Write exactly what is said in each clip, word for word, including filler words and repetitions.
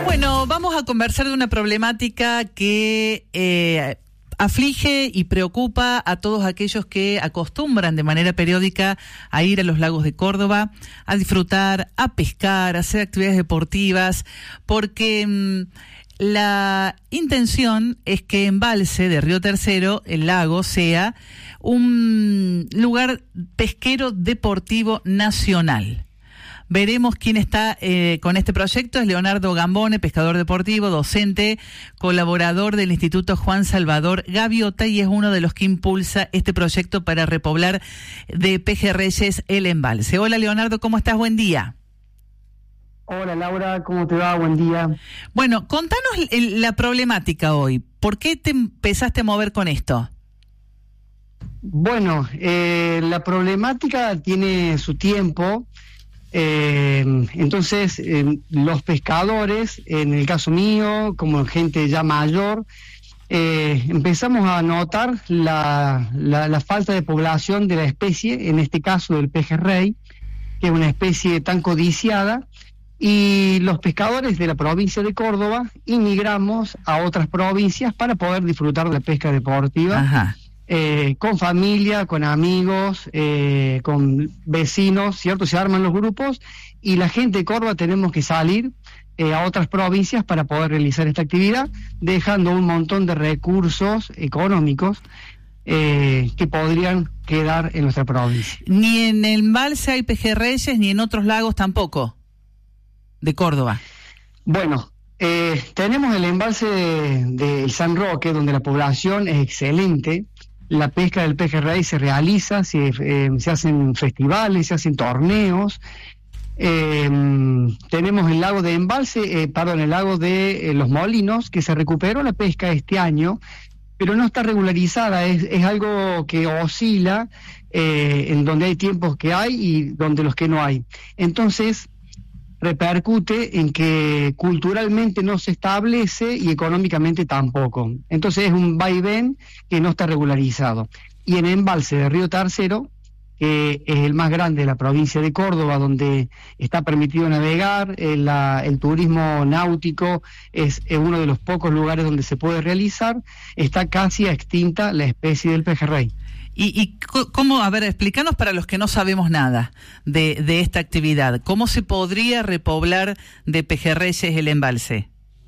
Bueno, vamos a conversar de una problemática que eh, aflige y preocupa a todos aquellos que acostumbran de manera periódica a ir a los lagos de Córdoba, a disfrutar, a pescar, a hacer actividades deportivas, porque mmm, la intención es que Embalse de Río Tercero, el lago, sea un lugar pesquero deportivo nacional. Veremos quién está eh, con este proyecto. Es Leonardo Gambone, pescador deportivo, docente, colaborador del Instituto Juan Salvador Gaviota, y es uno de los que impulsa este proyecto para repoblar de Pejerreyes el embalse. Hola Leonardo, ¿cómo estás? Buen día. Hola Laura, ¿cómo te va? Buen día. Bueno, contanos el, la problemática hoy. ¿Por qué te empezaste a mover con esto? Bueno, eh, la problemática tiene su tiempo. Eh, entonces, eh, los pescadores, en el caso mío, como gente ya mayor, eh, empezamos a notar la, la, la falta de población de la especie, en este caso del pejerrey, que es una especie tan codiciada, y los pescadores de la provincia de Córdoba inmigramos a otras provincias para poder disfrutar de la pesca deportiva. Ajá. Eh, con familia, con amigos, eh, con vecinos, ¿cierto? Se arman los grupos y la gente de Córdoba tenemos que salir eh, a otras provincias para poder realizar esta actividad, dejando un montón de recursos económicos eh, que podrían quedar en nuestra provincia. Ni en el embalse hay pejerreyes, ni en otros lagos tampoco, de Córdoba. Bueno, eh, tenemos el embalse de, de San Roque, donde la población es excelente. La pesca del pejerrey se realiza, se, eh, se hacen festivales, se hacen torneos. Eh, tenemos el lago de Embalse, eh, perdón, el lago de eh, Los Molinos, que se recuperó la pesca este año, pero no está regularizada, es, es algo que oscila, eh, en donde hay tiempos que hay y donde los que no hay. Entonces, repercute en que culturalmente no se establece y económicamente tampoco. Entonces es un vaivén que no está regularizado. Y en Embalse de Río Tercero, que es el más grande de la provincia de Córdoba, donde está permitido navegar, el, la, el turismo náutico es, es uno de los pocos lugares donde se puede realizar, está casi extinta la especie del pejerrey. ¿Y, y cómo, a ver, explícanos para los que no sabemos nada de, de esta actividad, cómo se podría repoblar de pejerreyes el embalse?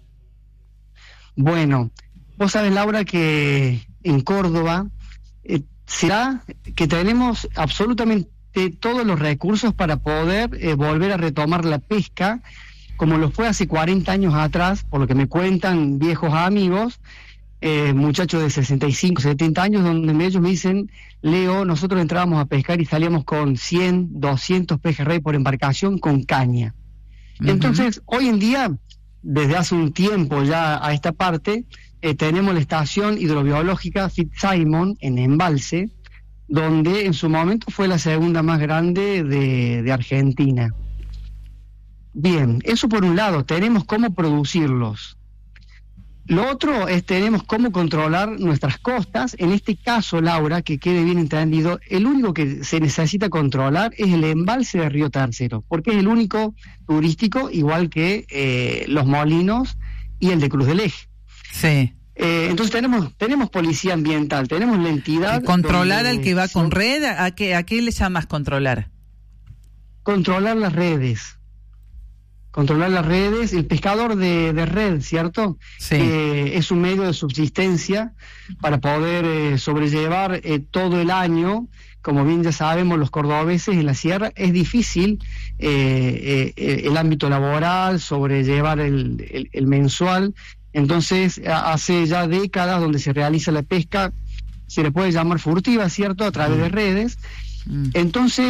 Bueno, vos sabés, Laura, que en Córdoba eh, será que tenemos absolutamente todos los recursos para poder eh, volver a retomar la pesca, como lo fue hace cuarenta años atrás, por lo que me cuentan viejos amigos, Eh, muchachos de sesenta y cinco, setenta años, donde ellos me dicen, Leo, nosotros entrábamos a pescar y salíamos con cien, doscientos pejerrey por embarcación con caña. Uh-huh. Entonces, hoy en día, desde hace un tiempo ya a esta parte, eh, tenemos la estación hidrobiológica Fitzsimons en Embalse, donde en su momento fue la segunda más grande de, de Argentina. Bien, eso por un lado, tenemos cómo producirlos. Lo otro es tenemos cómo controlar nuestras costas. En este caso, Laura, que quede bien entendido, el único que se necesita controlar es el embalse de Río Tercero, porque es el único turístico, igual que eh, Los Molinos y el de Cruz del Eje. Sí. Eh, entonces tenemos tenemos policía ambiental, tenemos la entidad... ¿Y controlar al que va son, con red? ¿A qué, a qué le llamas controlar? Controlar las redes. Controlar las redes, el pescador de, de red, ¿cierto? Sí. Eh, es un medio de subsistencia para poder eh, sobrellevar eh, todo el año. Como bien ya sabemos, los cordobeses en la sierra es difícil eh, eh, el ámbito laboral, sobrellevar el, el, el mensual. Entonces, hace ya décadas donde se realiza la pesca, se le puede llamar furtiva, ¿cierto?, a través mm. de redes. Mm. Entonces,